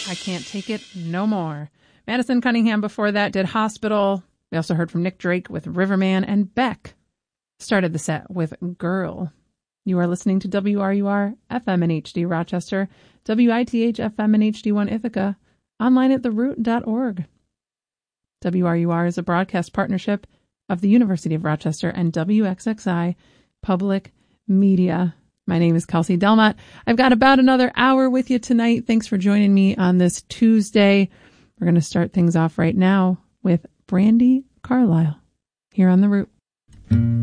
I Can't Take It No More. Madison Cunningham before that did Hospital. We also heard from Nick Drake with Riverman, and Beck started the set with Girl. You are listening to WRUR FM in HD Rochester, WITH FM in HD1 Ithaca, online at theroot.org. WRUR is a broadcast partnership of the University of Rochester and WXXI Public Media. My name is Kelsey Delmott. I've got about another hour with you tonight. Thanks for joining me on this Tuesday. We're going to start things off right now with Brandi Carlile here on The Root.